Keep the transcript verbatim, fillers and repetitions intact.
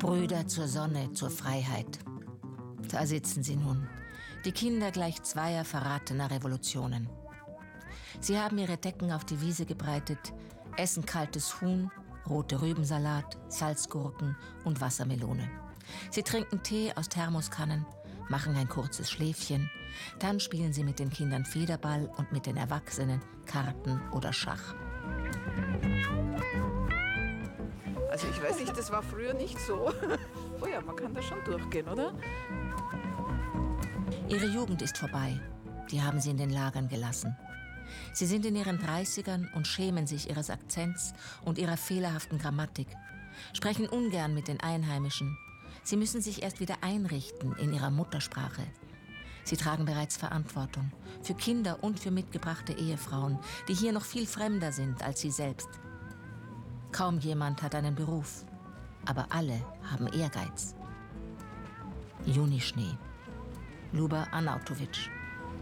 Brüder zur Sonne, zur Freiheit. Da sitzen sie nun, die Kinder gleich zweier verratener Revolutionen. Sie haben ihre Decken auf die Wiese gebreitet, essen kaltes Huhn, rote Rübensalat, Salzgurken und Wassermelone. Sie trinken Tee aus Thermoskannen, machen ein kurzes Schläfchen, dann spielen sie mit den Kindern Federball und mit den Erwachsenen Karten oder Schach. Also ich weiß nicht, das war früher nicht so. Oh ja, man kann da schon durchgehen, oder? Ihre Jugend ist vorbei. Die haben sie in den Lagern gelassen. Sie sind in ihren Dreißigern und schämen sich ihres Akzents und ihrer fehlerhaften Grammatik, sprechen ungern mit den Einheimischen. Sie müssen sich erst wieder einrichten in ihrer Muttersprache. Sie tragen bereits Verantwortung für Kinder und für mitgebrachte Ehefrauen, die hier noch viel fremder sind als sie selbst. Kaum jemand hat einen Beruf, aber alle haben Ehrgeiz. Junischnee. Luba Arnautovic.